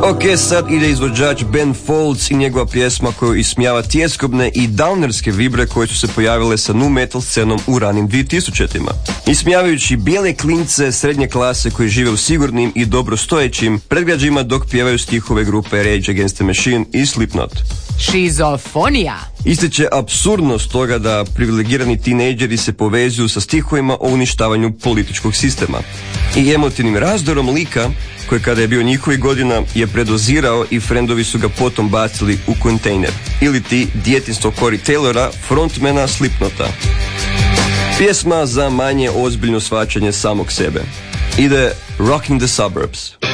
Ok, sad ide izvođač Ben Folds i njegova pjesma koju ismijava tjeskobne i downerske vibre koje su se pojavile sa nu metal scenom u ranim 2000-tima. Ismijavajući bijele klince srednje klase koji žive u sigurnim i dobro stojećim predgrađima dok pjevaju stihove grupe Rage Against the Machine i Slipknot. Šizofonija. Ističe apsurdnost toga da privilegirani tinejdžeri se povezuju sa stihovima o uništavanju političkog sistema i emotivnim razdorom lika koji kada je bio njihovih godina je predozirao i frendovi su ga potom bacili u kontejner. Ili ti djetinjstvo Corey Taylora, frontmana Slipknota. Pjesma za manje ozbiljno shvaćanje samog sebe. Ide Rocking the Suburbs.